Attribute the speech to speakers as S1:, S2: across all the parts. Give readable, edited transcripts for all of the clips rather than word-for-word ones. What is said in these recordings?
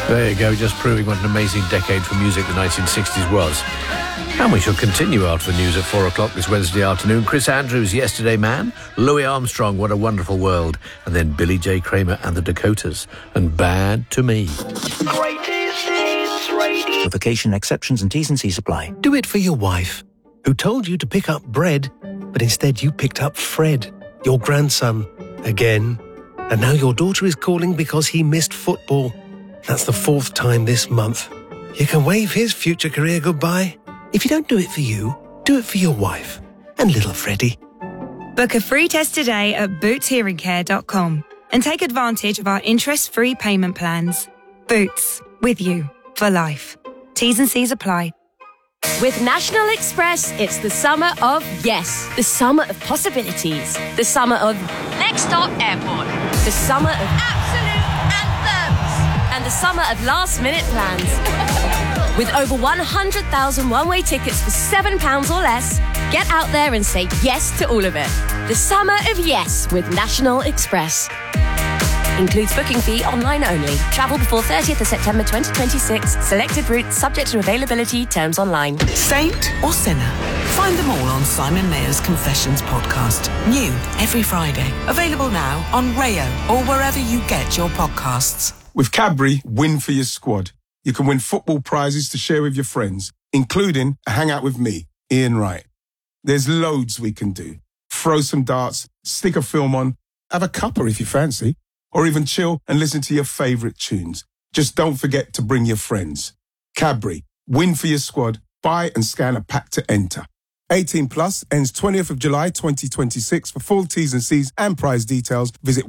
S1: There you go, just proving what an amazing decade for music the 1960s was. And we shall continue after the news at 4 o'clock this Wednesday afternoon. Chris Andrews, Yesterday Man, Louis Armstrong, What a Wonderful World, and then Billy J. Kramer and the Dakotas, and Bad to Me.
S2: Vacation exceptions and T's and C's apply.
S3: Do it for your wife, who told you to pick up bread, but instead you picked up Fred, your grandson, again. And now your daughter is calling because he missed football. That's the 4th time this month. You can wave his future career goodbye. If you don't do it for you, do it for your wife and little Freddie.
S4: Book a free test today at bootshearingcare.com and take advantage of our interest-free payment plans. Boots, with you for life. T's and C's apply.
S5: With National Express, it's the summer of yes. The summer of possibilities. The summer of next stop airport. The summer of absolute anthems. And the summer of last-minute plans. With over 100,000 one-way tickets for £7 or less, get out there and say yes to all of it. The summer of yes with National Express. Includes booking fee online only. Travel before 30th of September 2026. Selected routes subject to availability. Terms online.
S6: Saint or sinner? Find them all on Simon Mayer's Confessions podcast. New every Friday. Available now on Rayo or wherever you get your podcasts.
S7: With Cadbury, win for your squad. You can win football prizes to share with your friends, including a hangout with me, Ian Wright. There's loads we can do. Throw some darts, stick a film on, have a cuppa if you fancy, or even chill and listen to your favourite tunes. Just don't forget to bring your friends. Cadbury, win for your squad. Buy and scan a pack to enter. 18 plus, ends 20th of July 2026. For full T's and C's and prize details, visit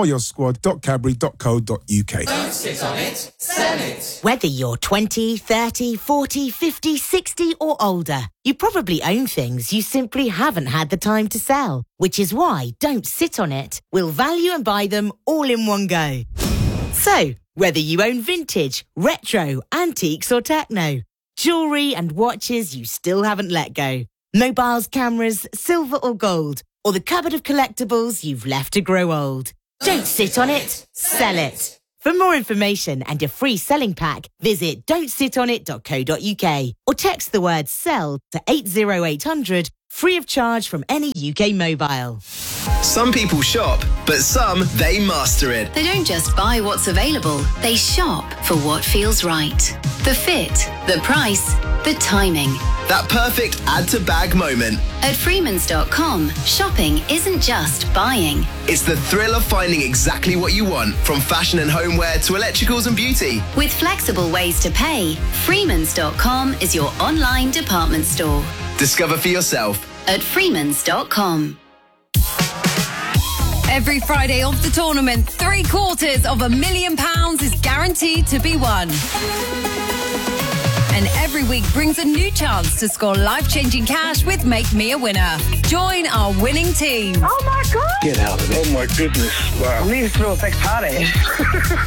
S7: winforyoursquad.cadbury.co.uk.
S8: Don't sit on it, sell it.
S9: Whether you're 20, 30, 40, 50, 60 or older, you probably own things you simply haven't had the time to sell. Which is why Don't Sit on It will value and buy them all in one go. So, whether you own vintage, retro, antiques or techno, jewellery and watches you still haven't let go, mobiles, cameras, silver or gold, or the cupboard of collectibles you've left to grow old. Don't sit on it, sell it. For more information and your free selling pack, visit don'tsitonit.co.uk or text the word SELL to 80800, free of charge from any UK mobile.
S10: Some people shop, but some, they master it.
S11: They don't just buy what's available, they shop for what feels right. The fit, the price, the timing.
S10: That perfect add-to-bag moment.
S11: At Freemans.com, shopping isn't just buying.
S10: It's the thrill of finding exactly what you want, from fashion and homeware to electricals and beauty.
S11: With flexible ways to pay, Freemans.com is your online department store.
S10: Discover for yourself
S11: at Freemans.com.
S12: Every Friday of the tournament, £750,000 is guaranteed to be won. And every week brings a new chance to score life-changing cash with Make Me a Winner. Join our winning team.
S13: Oh my God!
S14: Get out of it.
S13: Oh my goodness. Wow.
S14: I need to throw a sex party.